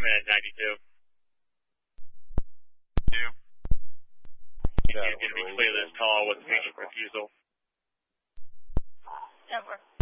minute 92. He's going to be clear this call with patient refusal. Denver.